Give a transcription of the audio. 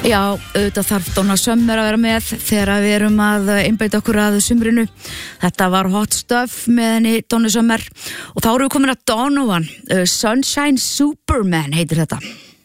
Já, auðvitað þarf Donna Summer að vera með þegar við erum að einbeita okkur að sumrinu. Þetta var Hot Stuff með henni Donna Summer og þá erum við komin að Donovan, Sunshine Superman heitir þetta.